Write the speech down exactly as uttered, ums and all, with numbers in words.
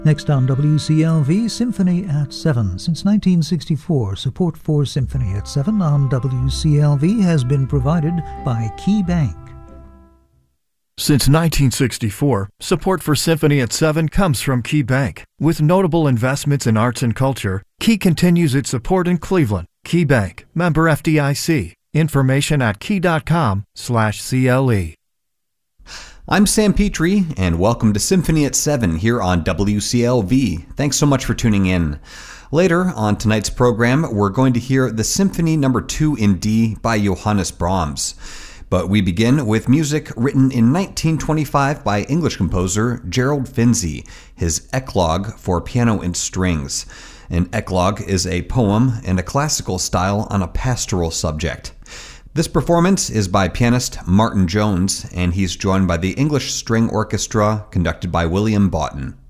Next on W C L V, Symphony at seven. Since nineteen sixty-four, support for Symphony at seven on W C L V has been provided by Key Bank. Since nineteen sixty-four, support for Symphony at seven comes from Key Bank. With notable investments in arts and culture, Key continues its support in Cleveland. Key Bank, member F D I C. Information at key.com slash CLE. I'm Sam Petrie, and welcome to Symphony at seven here on W C L V. Thanks so much for tuning in. Later on tonight's program, we're going to hear the Symphony Number two in D by Johannes Brahms. But we begin with music written in nineteen twenty-five by English composer Gerald Finzi, his Eclogue for piano and strings. An eclogue is a poem in a classical style on a pastoral subject. This performance is by pianist Martin Jones, and he's joined by the English String Orchestra, conducted by William Boughton.